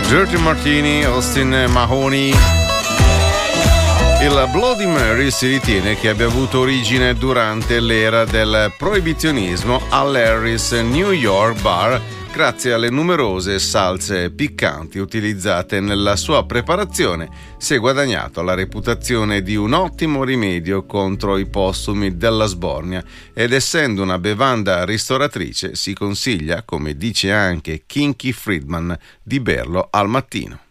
Giorgio Martini, Austin Mahoney. Il Bloody Mary si ritiene che abbia avuto origine durante l'era del proibizionismo all'Harris New York Bar, grazie alle numerose salse piccanti utilizzate nella sua preparazione. Si è guadagnato la reputazione di un ottimo rimedio contro i postumi della sbornia ed essendo una bevanda ristoratrice si consiglia, come dice anche Kinky Friedman, di berlo al mattino.